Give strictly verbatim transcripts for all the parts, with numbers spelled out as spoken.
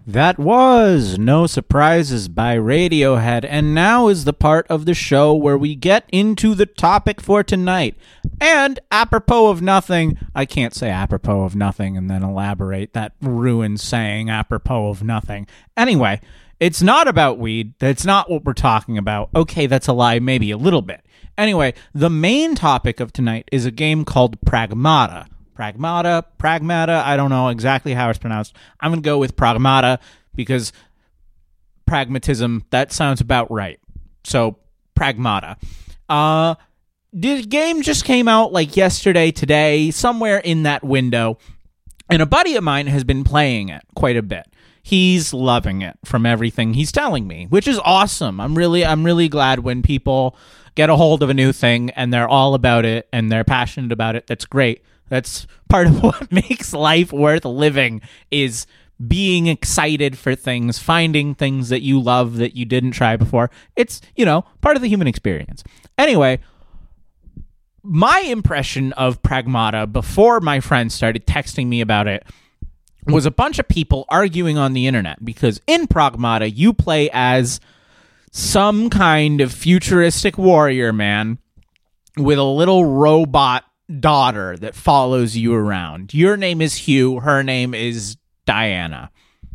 That was No Surprises by Radiohead, and now is the part of the show where we get into the topic for tonight. And apropos of nothing, I can't say apropos of nothing and then elaborate. That ruins saying apropos of nothing. Anyway, it's not about weed. That's not what we're talking about. Okay, that's a lie, maybe a little bit. Anyway, the main topic of tonight is a game called Pragmata. Pragmata, Pragmata, I don't know exactly how it's pronounced. I'm going to go with Pragmata because pragmatism, that sounds about right. So, Pragmata. Uh, the game just came out like yesterday, today, somewhere in that window, and a buddy of mine has been playing it quite a bit. He's loving it from everything he's telling me, which is awesome. I'm really, I'm really glad when people get a hold of a new thing and they're all about it and they're passionate about it. That's great. That's part of what makes life worth living, is being excited for things, finding things that you love that you didn't try before. It's, you know, part of the human experience. Anyway, my impression of Pragmata before my friends started texting me about it was a bunch of people arguing on the internet, because in Pragmata, you play as some kind of futuristic warrior man with a little robot daughter that follows you around. Your name is Hugh, her name is Diana.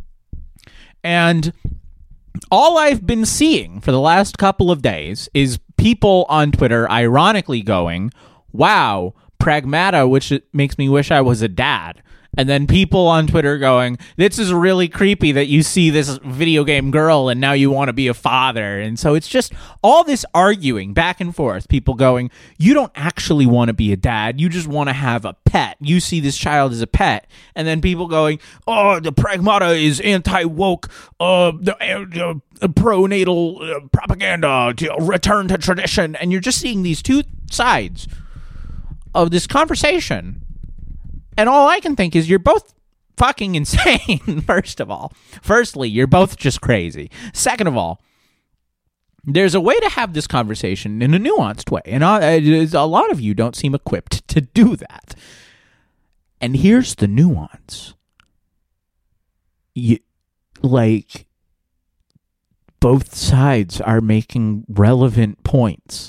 And all I've been seeing for the last couple of days is people on Twitter ironically going, wow, Pragmata, which makes me wish I was a dad. And then people on Twitter going, this is really creepy that you see this video game girl and now you want to be a father. And so it's just all this arguing back and forth. People going, you don't actually want to be a dad. You just want to have a pet. You see this child as a pet. And then people going, oh, the Pragmata is anti-woke, uh, the, uh, uh, pro-natal uh, propaganda, to return to tradition. And you're just seeing these two sides of this conversation. And all I can think is you're both fucking insane, first of all. Firstly, you're both just crazy. Second of all, there's a way to have this conversation in a nuanced way. And a lot of you don't seem equipped to do that. And here's the nuance. You, like, both sides are making relevant points.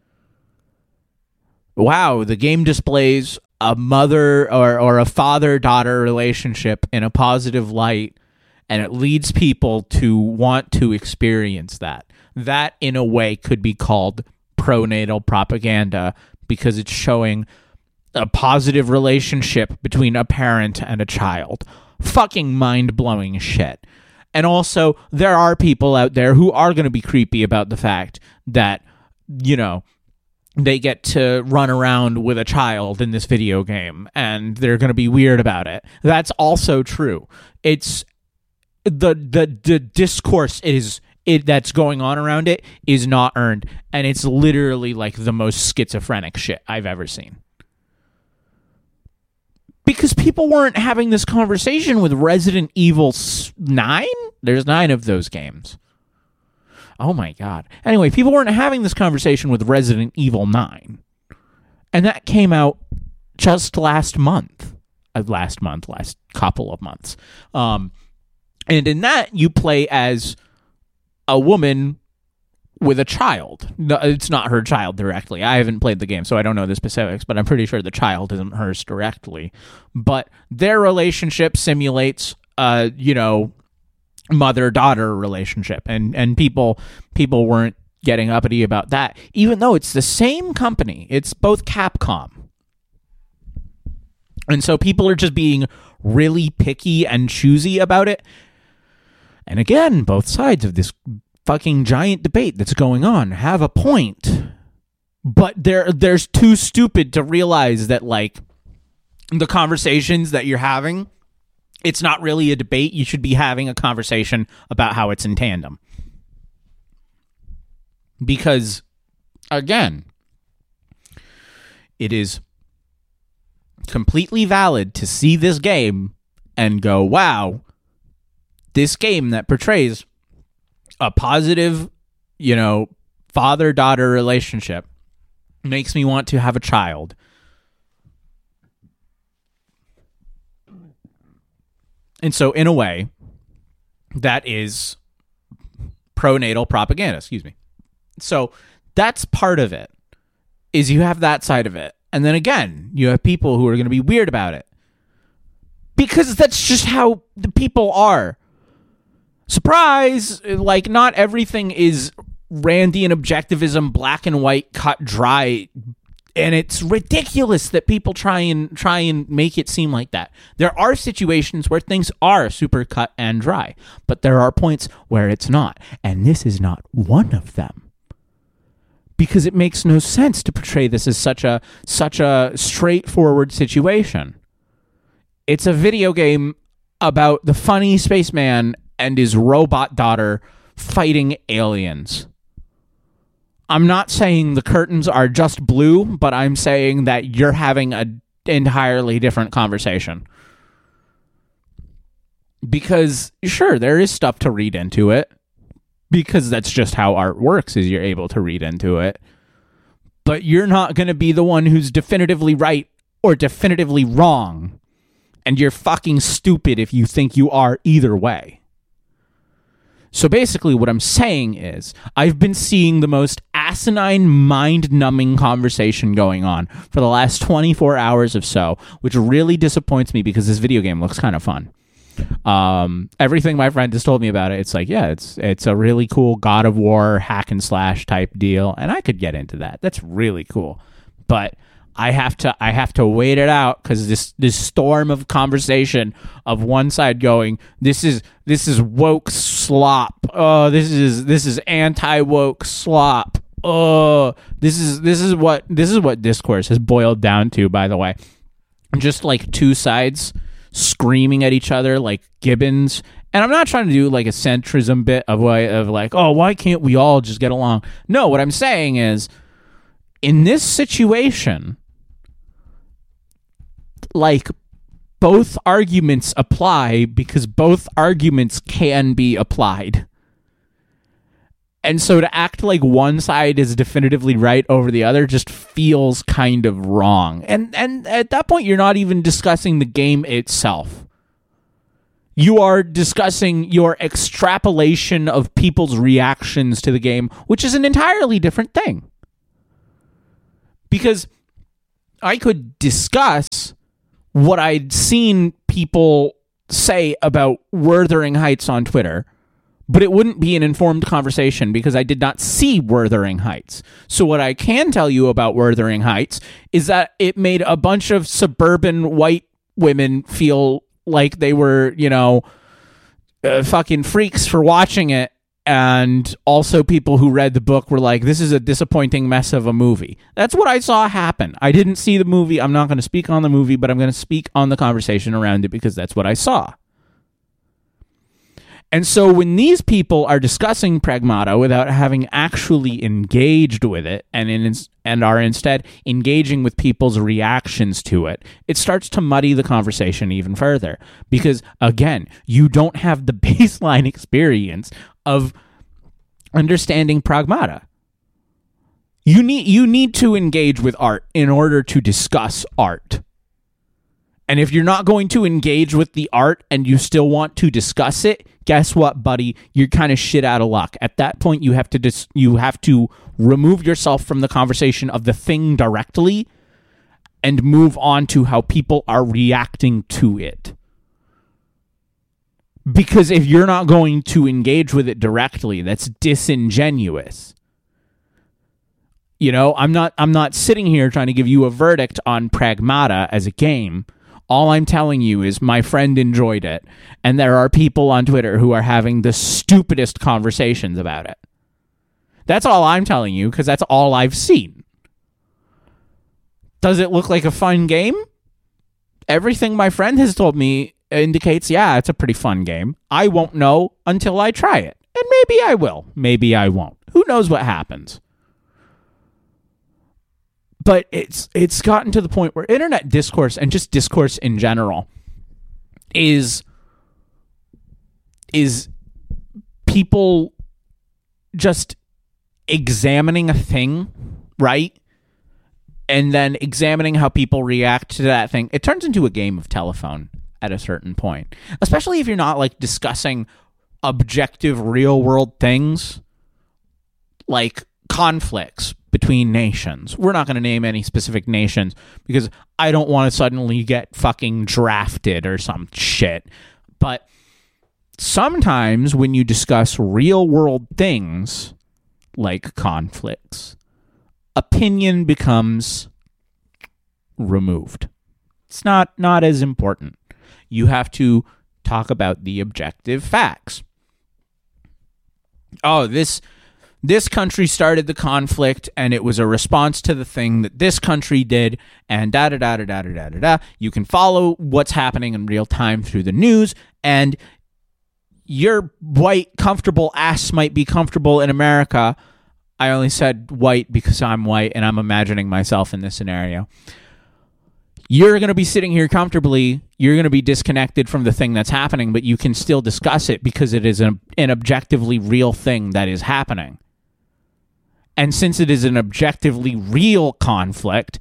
Wow, the game displays a mother or, or a father-daughter relationship in a positive light, and it leads people to want to experience that. That, in a way, could be called pronatal propaganda, because it's showing a positive relationship between a parent and a child. Fucking mind-blowing shit. And also, there are people out there who are going to be creepy about the fact that, you know, they get to run around with a child in this video game, and they're going to be weird about it. That's also true. It's the the the discourse is it that's going on around it is not earned, and it's literally like the most schizophrenic shit I've ever seen. Because people weren't having this conversation with Resident Evil nine? There's nine of those games. Oh my God. Anyway, people weren't having this conversation with Resident Evil nine. And that came out just last month. Uh, last month, last couple of months. Um, and in that, you play as a woman with a child. No, it's not her child directly. I haven't played the game, so I don't know the specifics, but I'm pretty sure the child isn't hers directly. But their relationship simulates, uh, you know, mother-daughter relationship, and and people people weren't getting uppity about that, even though it's the same company. It's both Capcom, and so people are just being really picky and choosy about it. And again, both sides of this fucking giant debate that's going on have a point, but they're there's too stupid to realize that, like, the conversations that you're having, it's not really a debate. You should be having a conversation about how it's in tandem. Because, again, it is completely valid to see this game and go, wow, this game that portrays a positive, you know, father-daughter relationship makes me want to have a child. And so, in a way, that is pronatal propaganda, excuse me. So that's part of it, is you have that side of it. And then again, you have people who are going to be weird about it. Because that's just how the people are. Surprise! Like, not everything is Randian objectivism, black and white, cut dry. And it's ridiculous that people try and try and make it seem like that. There are situations where things are super cut and dry, but there are points where it's not. And this is not one of them. Because it makes no sense to portray this as such a such a straightforward situation. It's a video game about the funny spaceman and his robot daughter fighting aliens. I'm not saying the curtains are just blue, but I'm saying that you're having an entirely different conversation. Because, sure, there is stuff to read into it. Because that's just how art works, is you're able to read into it. But you're not going to be the one who's definitively right or definitively wrong. And you're fucking stupid if you think you are either way. So basically what I'm saying is, I've been seeing the most asinine, mind-numbing conversation going on for the last twenty-four hours or so, which really disappoints me because this video game looks kind of fun. Um, everything my friend has told me about it, it's like, yeah, it's it's a really cool God of War hack and slash type deal, and I could get into that. That's really cool. But I have to I have to wait it out because this this storm of conversation of one side going, this is this is woke slop. Oh, this is this is anti woke slop. Oh, this is this is what this is what discourse has boiled down to. By the way, just like two sides screaming at each other like gibbons. And I'm not trying to do like a centrism bit of way of like, oh, why can't we all just get along? No, what I'm saying is, in this situation, like, both arguments apply because both arguments can be applied. And so to act like one side is definitively right over the other just feels kind of wrong. And and at that point, you're not even discussing the game itself. You are discussing your extrapolation of people's reactions to the game, which is an entirely different thing. Because I could discuss what I'd seen people say about Wuthering Heights on Twitter, but it wouldn't be an informed conversation because I did not see Wuthering Heights. So what I can tell you about Wuthering Heights is that it made a bunch of suburban white women feel like they were, you know, uh, fucking freaks for watching it. And also people who read the book were like, this is a disappointing mess of a movie. That's what I saw happen. I didn't see the movie. I'm not going to speak on the movie, but I'm going to speak on the conversation around it because that's what I saw. And so when these people are discussing Pragmata without having actually engaged with it and in, and are instead engaging with people's reactions to it, it starts to muddy the conversation even further. Because, again, you don't have the baseline experience of understanding Pragmata. You need you need to engage with art in order to discuss art. And if you're not going to engage with the art and you still want to discuss it, guess what, buddy? You're kind of shit out of luck. At that point, you have to dis- you have to remove yourself from the conversation of the thing directly and move on to how people are reacting to it. Because if you're not going to engage with it directly, that's disingenuous. You know, I'm not I'm not sitting here trying to give you a verdict on Pragmata as a game. All I'm telling you is my friend enjoyed it, and there are people on Twitter who are having the stupidest conversations about it. That's all I'm telling you, because that's all I've seen. Does it look like a fun game? Everything my friend has told me indicates, yeah, it's a pretty fun game. I won't know until I try it. And maybe I will. Maybe I won't. Who knows what happens? But it's it's gotten to the point where internet discourse and just discourse in general is is people just examining a thing, right? And then examining how people react to that thing. It turns into a game of telephone at a certain point, especially if you're not like discussing objective real world things like conflicts between nations. We're not going to name any specific nations because I don't want to suddenly get fucking drafted or some shit. But sometimes when you discuss real world things like conflicts, opinion becomes removed. It's not not as important. You have to talk about the objective facts. Oh, this this country started the conflict and it was a response to the thing that this country did, and da da da da da da da da. You can follow what's happening in real time through the news, and your white comfortable ass might be comfortable in America. I only said white because I'm white and I'm imagining myself in this scenario. You're going to be sitting here comfortably. You're going to be disconnected from the thing that's happening, but you can still discuss it because it is an, an objectively real thing that is happening. And since it is an objectively real conflict,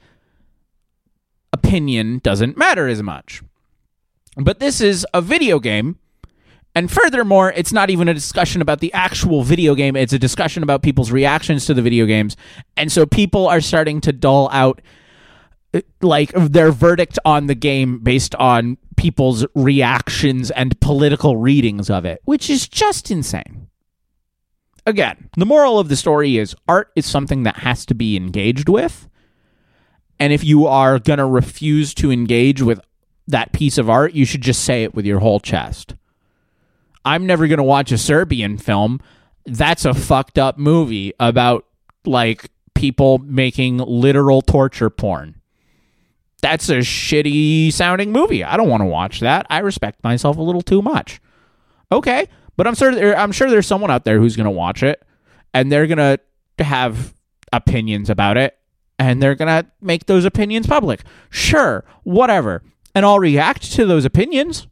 opinion doesn't matter as much. But this is a video game. And furthermore, it's not even a discussion about the actual video game. It's a discussion about people's reactions to the video games. And so people are starting to dull out like their verdict on the game based on people's reactions and political readings of it, which is just insane. Again, the moral of the story is art is something that has to be engaged with. And if you are going to refuse to engage with that piece of art, you should just say it with your whole chest. I'm never going to watch a Serbian film. That's a fucked up movie about like people making literal torture porn. That's a shitty sounding movie. I don't want to watch that. I respect myself a little too much. Okay, but I'm sure there, I'm sure there's someone out there who's going to watch it and they're going to have opinions about it and they're going to make those opinions public. Sure, whatever. And I'll react to those opinions.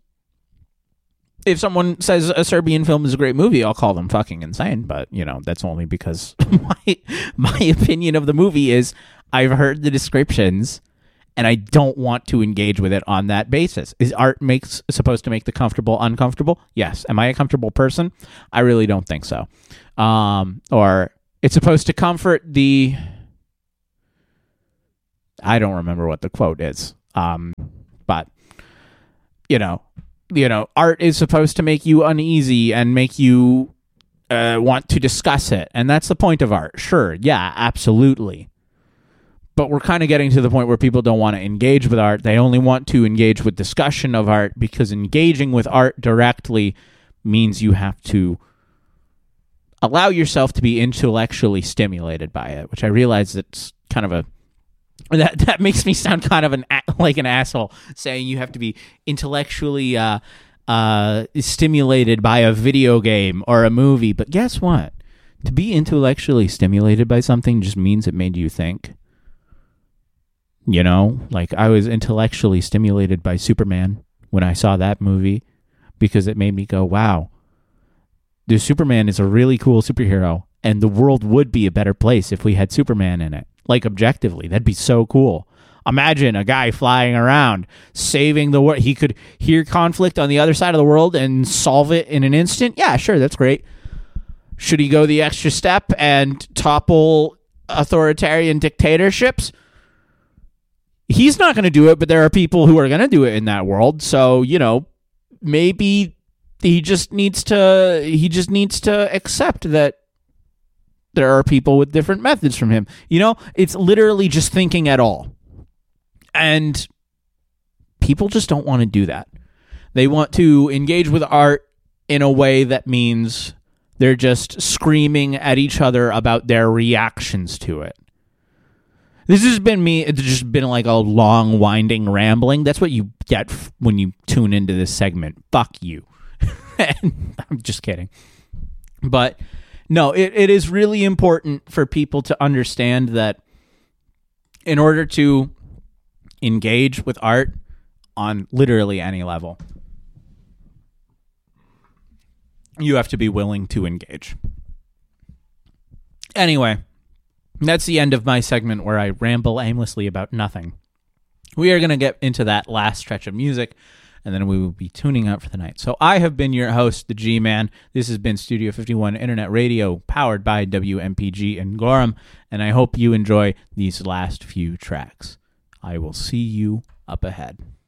If someone says a Serbian film is a great movie, I'll call them fucking insane. But, you know, that's only because my my opinion of the movie is I've heard the descriptions and I don't want to engage with it on that basis. Is art makes supposed to make the comfortable uncomfortable? Yes. Am I a comfortable person? I really don't think so. Um, or it's supposed to comfort the... I don't remember what the quote is. Um, but, you know, you know, art is supposed to make you uneasy and make you uh, want to discuss it. And that's the point of art. Sure. Yeah, absolutely. But we're kind of getting to the point where people don't want to engage with art. They only want to engage with discussion of art because engaging with art directly means you have to allow yourself to be intellectually stimulated by it, which I realize that's kind of a that that makes me sound kind of an like an asshole saying you have to be intellectually uh, uh, stimulated by a video game or a movie. But guess what? To be intellectually stimulated by something just means it made you think. You know, like I was intellectually stimulated by Superman when I saw that movie because it made me go, wow, the Superman is a really cool superhero and the world would be a better place if we had Superman in it. Like objectively, that'd be so cool. Imagine a guy flying around saving the world. He could hear conflict on the other side of the world and solve it in an instant. Yeah, sure, that's great. Should he go the extra step and topple authoritarian dictatorships? He's not going to do it, but there are people who are going to do it in that world. So, you know, maybe he just needs to he just needs to accept that there are people with different methods from him. You know, it's literally just thinking at all. And people just don't want to do that. They want to engage with art in a way that means they're just screaming at each other about their reactions to it. This has been me. It's just been like a long, winding rambling. That's what you get f- when you tune into this segment. Fuck you. I'm just kidding. But no, it, it is really important for people to understand that in order to engage with art on literally any level, you have to be willing to engage. Anyway, that's the end of my segment where I ramble aimlessly about nothing. We are going to get into that last stretch of music, and then we will be tuning out for the night. So I have been your host, the G-Man. This has been Studio fifty-one Internet Radio, powered by W M P G in Gorham, and I hope you enjoy these last few tracks. I will see you up ahead.